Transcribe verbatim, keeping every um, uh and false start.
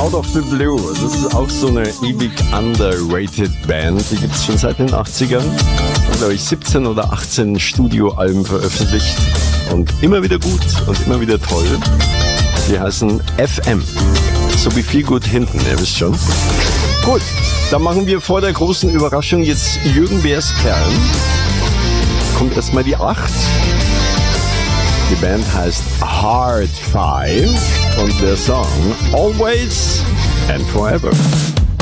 Out of the Blue. Das ist auch so eine ewig underrated Band. Die gibt es schon seit den achtzigern. Haben, glaube ich, siebzehn oder achtzehn Studioalben veröffentlicht. Und immer wieder gut und immer wieder toll. Die heißen F M. So wie viel gut hinten, ihr wisst schon. Gut, dann machen wir vor der großen Überraschung jetzt Jürgen Beers Perlen. Kommt erstmal die acht. Die Band heißt Hard Five und der Song Always and Forever.